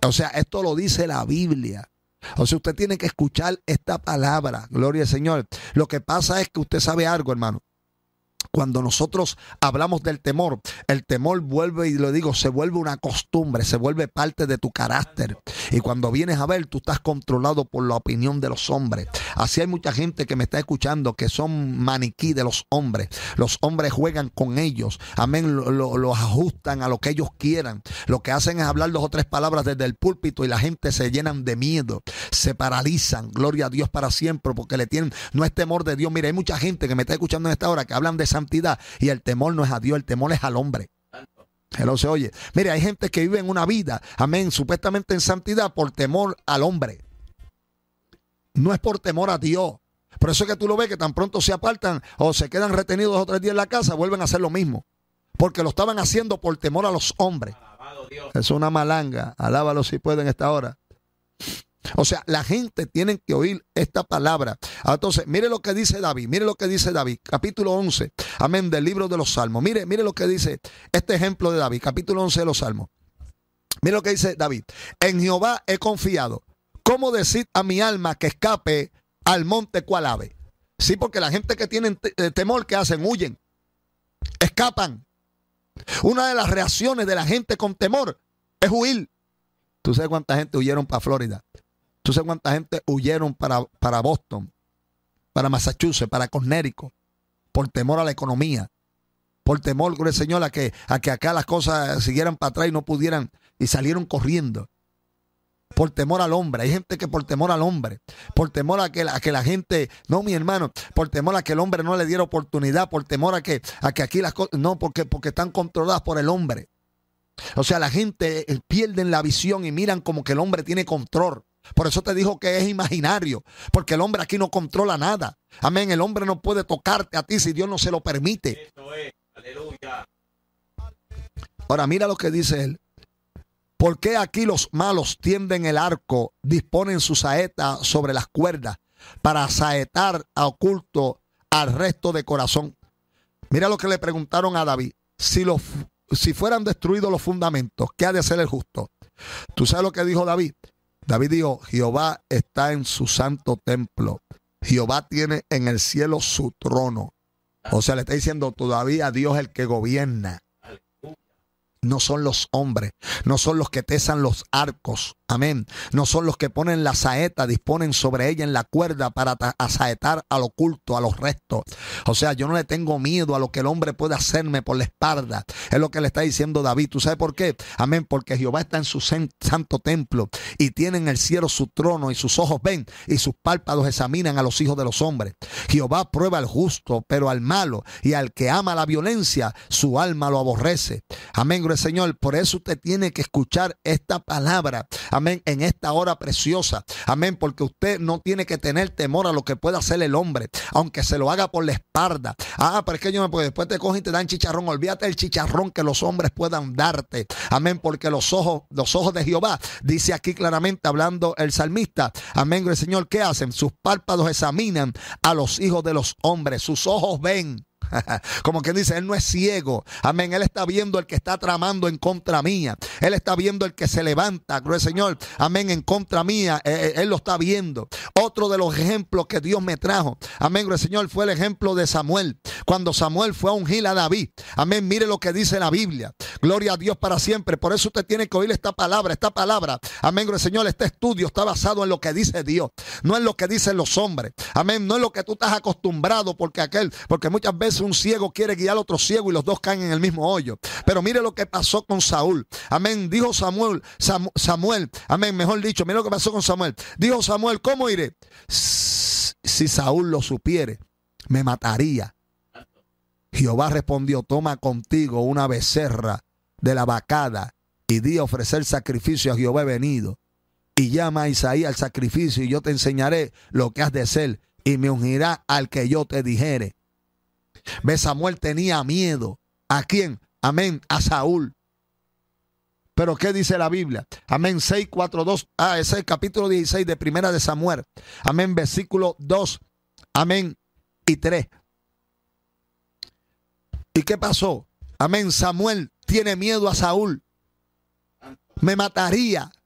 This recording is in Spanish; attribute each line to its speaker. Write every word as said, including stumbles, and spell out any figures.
Speaker 1: O sea, esto lo dice la Biblia. O sea, usted tiene que escuchar esta palabra. Gloria al Señor. Lo que pasa es que usted sabe algo, hermano. Cuando nosotros hablamos del temor, el temor vuelve, y lo digo, se vuelve una costumbre, se vuelve parte de tu carácter. Y cuando vienes a ver, tú estás controlado por la opinión de los hombres. Así hay mucha gente que me está escuchando que son maniquí de los hombres. Los hombres juegan con ellos. Amén. Los lo, lo ajustan a lo que ellos quieran. Lo que hacen es hablar dos o tres palabras desde el púlpito y la gente se llenan de miedo. Se paralizan. Gloria a Dios para siempre porque le tienen, no es temor de Dios. Mira, hay mucha gente que me está escuchando en esta hora que hablan de santidad y el temor no es a Dios, el temor es al hombre. Hello, se oye. Mire, hay gente que vive en una vida, amén, supuestamente en santidad por temor al hombre. No es por temor a Dios. Por eso es que tú lo ves que tan pronto se apartan o se quedan retenidos dos o tres días en la casa, vuelven a hacer lo mismo. Porque lo estaban haciendo por temor a los hombres. Es una malanga. Alábalo si puede en esta hora. O sea, la gente tiene que oír esta palabra. Entonces, mire lo que dice David, mire lo que dice David, capítulo once, amén, del libro de los Salmos. Mire, mire lo que dice este ejemplo de David, capítulo once de los Salmos. Mire lo que dice David. En Jehová he confiado. ¿Cómo decir a mi alma que escape al monte cual ave? Sí, porque la gente que tiene temor, ¿qué hacen? Huyen, escapan. Una de las reacciones de la gente con temor es huir. ¿Tú sabes cuánta gente huyeron para Florida? ¿Tú sabes cuánta gente huyeron para, para Boston, para Massachusetts, para Connecticut? Por temor a la economía. Por temor, gloria al Señor, a que, a que acá las cosas siguieran para atrás y no pudieran, y salieron corriendo. Por temor al hombre. Hay gente que por temor al hombre, por temor a que, a que la gente, no, mi hermano, por temor a que el hombre no le diera oportunidad, por temor a que, a que aquí las cosas, no, porque, porque están controladas por el hombre. O sea, la gente pierde la visión y miran como que el hombre tiene control. Por eso te dijo que es imaginario, porque el hombre aquí no controla nada. Amén, el hombre no puede tocarte a ti si Dios no se lo permite. Eso es. Aleluya. Ahora mira lo que dice él. ¿Por qué aquí los malos tienden el arco, disponen su saeta sobre las cuerdas para saetar a oculto al resto de corazón? Mira lo que le preguntaron a David. Si, los, si fueran destruidos los fundamentos, ¿qué ha de hacer el justo? ¿Tú sabes lo que dijo David? David dijo, Jehová está en su santo templo. Jehová tiene en el cielo su trono. O sea, le está diciendo todavía Dios el que gobierna. No son los hombres, no son los que tesan los arcos, amén. No son los que ponen la saeta, disponen sobre ella en la cuerda para asaetar al oculto, a los restos. O sea, yo no le tengo miedo a lo que el hombre puede hacerme por la espalda. Es lo que le está diciendo David. ¿Tú sabes por qué? Amén, porque Jehová está en su santo templo y tiene en el cielo su trono y sus ojos ven y sus párpados examinan a los hijos de los hombres. Jehová prueba al justo, pero al malo y al que ama la violencia, su alma lo aborrece. Amén. Señor, por eso usted tiene que escuchar esta palabra, amén, en esta hora preciosa, amén, porque usted no tiene que tener temor a lo que pueda hacer el hombre, aunque se lo haga por la espalda. Ah, pero es que yo me puedo, después te cogen y te dan chicharrón, olvídate del chicharrón que los hombres puedan darte, amén, porque los ojos, los ojos de Jehová, dice aquí claramente hablando el salmista, amén, Señor, ¿qué hacen? Sus párpados examinan a los hijos de los hombres, sus ojos ven. Como quien dice, él no es ciego, amén, él está viendo el que está tramando en contra mía, él está viendo el que se levanta, gloria al Señor, amén, en contra mía, él, él lo está viendo. Otro de los ejemplos que Dios me trajo, amén, gloria al Señor, fue el ejemplo de Samuel, cuando Samuel fue a ungir a David, amén, mire lo que dice la Biblia, gloria a Dios para siempre. Por eso usted tiene que oír esta palabra, esta palabra, amén, gloria al Señor, este estudio está basado en lo que dice Dios, no en lo que dicen los hombres, amén, no es lo que tú estás acostumbrado, porque aquel, porque muchas veces un ciego quiere guiar a otro ciego y los dos caen en el mismo hoyo. Pero mire lo que pasó con Saúl. Amén. Dijo Samuel, Sam, Samuel, amén, mejor dicho, mire lo que pasó con Samuel. Dijo Samuel, ¿cómo iré? Si Saúl lo supiere, me mataría. Jehová respondió, toma contigo una becerra de la vacada y di a ofrecer sacrificio a Jehová he venido. Y llama a Isaí al sacrificio y yo te enseñaré lo que has de hacer y me ungirá al que yo te dijere. Ve, Samuel tenía miedo. ¿A quién? Amén, a Saúl. Pero ¿qué dice la Biblia? Amén, seis, cuatro, dos. Ah, ese es el capítulo dieciséis de Primera de Samuel. Amén, versículo dos. Amén, y tres. ¿Y qué pasó? Amén, Samuel tiene miedo a Saúl. Me mataría.